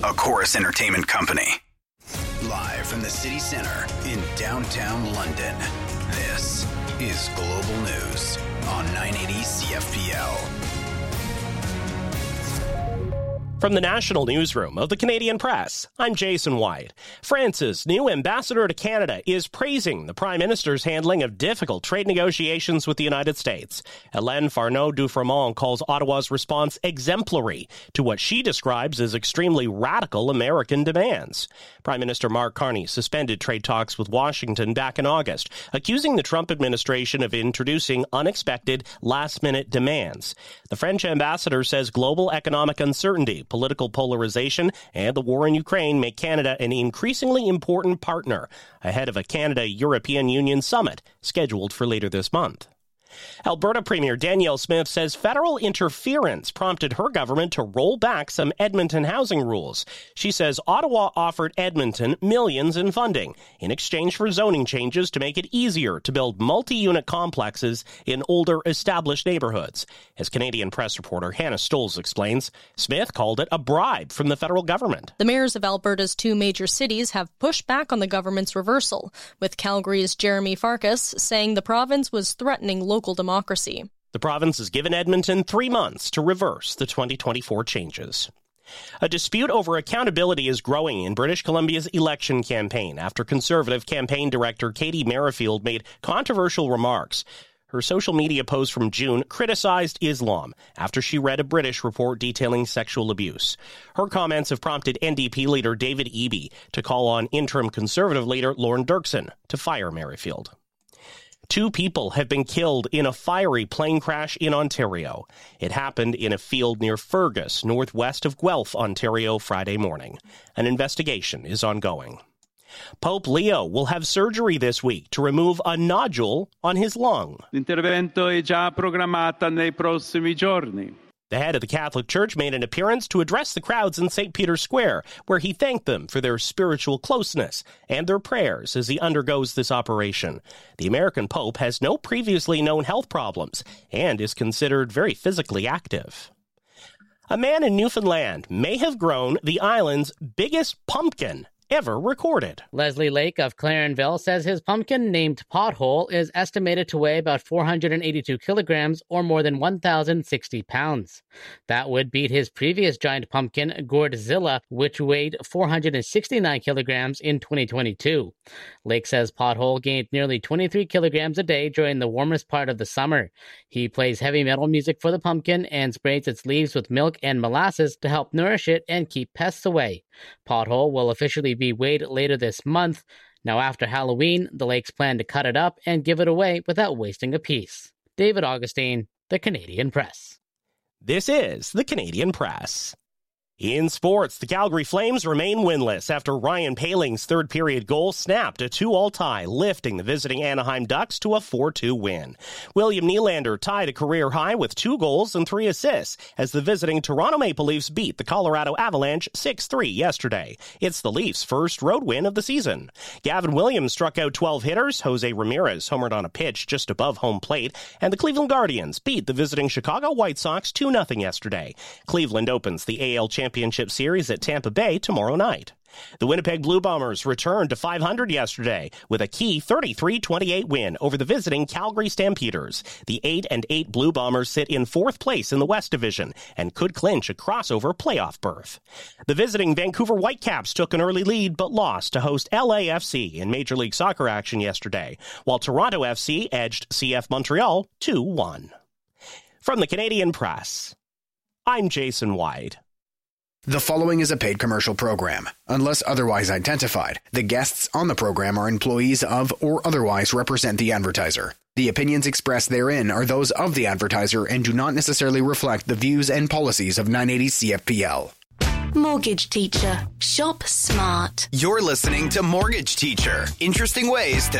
a Chorus Entertainment company. Live from the city center in downtown London, this is Global News on 980 CFPL. From the National Newsroom of the Canadian Press, I'm Jason White. France's new ambassador to Canada is praising the Prime Minister's handling of difficult trade negotiations with the United States. Hélène Farneau-Dufremont calls Ottawa's response exemplary to what she describes as extremely radical American demands. Prime Minister Mark Carney suspended trade talks with Washington back in August, accusing the Trump administration of introducing unexpected last-minute demands. The French ambassador says global economic uncertainty, political polarization, and the war in Ukraine make Canada an increasingly important partner ahead of a Canada-European Union summit scheduled for later this month. Alberta Premier Danielle Smith says federal interference prompted her government to roll back some Edmonton housing rules. She says Ottawa offered Edmonton millions in funding in exchange for zoning changes to make it easier to build multi-unit complexes in older, established neighborhoods. As Canadian Press reporter Hannah Stolz explains, Smith called it a bribe from the federal government. The mayors of Alberta's two major cities have pushed back on the government's reversal, with Calgary's Jeremy Farkas saying the province was threatening local democracy. The province has given Edmonton 3 months to reverse the 2024 changes. A dispute over accountability is growing in British Columbia's election campaign after Conservative campaign director Katie Merrifield made controversial remarks. Her social media post from June criticized Islam after she read a British report detailing sexual abuse. Her comments have prompted NDP leader David Eby to call on interim Conservative leader Lorne Dirksen to fire Merrifield. 2 people have been killed in a fiery plane crash in Ontario. It happened in a field near Fergus, northwest of Guelph, Ontario, Friday morning. An investigation is ongoing. Pope Leo will have surgery this week to remove a nodule on his lung. L'intervento è già programmata nei prossimi giorni. The head of the Catholic Church made an appearance to address the crowds in St. Peter's Square, where he thanked them for their spiritual closeness and their prayers as he undergoes this operation. The American Pope has no previously known health problems and is considered very physically active. A man in Newfoundland may have grown the island's biggest pumpkin ever recorded. Leslie Lake of Clarenville says his pumpkin, named Pothole, is estimated to weigh about 482 kilograms or more than 1,060 pounds. That would beat his previous giant pumpkin, Gourdzilla, which weighed 469 kilograms in 2022. Lake says Pothole gained nearly 23 kilograms a day during the warmest part of the summer. He plays heavy metal music for the pumpkin and sprays its leaves with milk and molasses to help nourish it and keep pests away. Pothole will officially be weighed later this month. Now, after Halloween, the Lakes plan to cut it up and give it away without wasting a piece. David Augustine, The Canadian Press. This is The Canadian Press. In sports, the Calgary Flames remain winless after Ryan Paling's third-period goal snapped a 2-all tie, lifting the visiting Anaheim Ducks to a 4-2 win. William Nylander tied a career high with 2 goals and 3 assists as the visiting Toronto Maple Leafs beat the Colorado Avalanche 6-3 yesterday. It's the Leafs' first road win of the season. Gavin Williams struck out 12 hitters, Jose Ramirez homered on a pitch just above home plate, and the Cleveland Guardians beat the visiting Chicago White Sox 2-0 yesterday. Cleveland opens the AL Championship Series at Tampa Bay tomorrow night. The Winnipeg Blue Bombers returned to 500 yesterday with a key 33-28 win over the visiting Calgary Stampeders. The 8-8 Blue Bombers sit in 4th place in the West Division and could clinch a crossover playoff berth. The visiting Vancouver Whitecaps took an early lead but lost to host LAFC in Major League Soccer action yesterday, while Toronto FC edged CF Montreal 2-1. From the Canadian Press, I'm Jason White. The following is a paid commercial program. Unless otherwise identified, the guests on the program are employees of or otherwise represent the advertiser. The opinions expressed therein are those of the advertiser and do not necessarily reflect the views and policies of 980 CFPL. Mortgage Teacher. Shop smart. You're listening to Mortgage Teacher. Interesting ways to